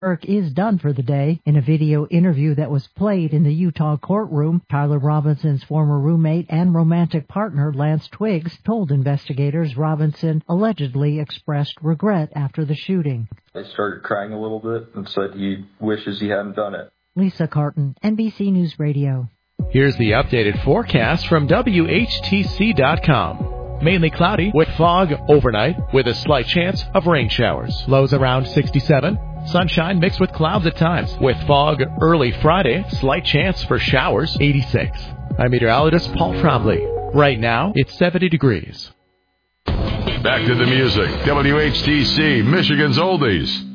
Work is done for the day. In a video interview that was played in the Utah courtroom, Tyler Robinson's former roommate and romantic partner, Lance Twiggs, told investigators Robinson allegedly expressed regret after the shooting. He started crying a little bit and said he wishes he hadn't done it. Lisa Carton, NBC News Radio. Here's the updated forecast from WHTC.com. Mainly cloudy with fog overnight with a slight chance of rain showers. Lows around 67. Sunshine mixed with clouds at times. With fog early Friday, slight chance for showers, 86. I'm meteorologist Paul Trombley. Right now, it's 70 degrees. Back to the music. WHTC, Michigan's Oldies.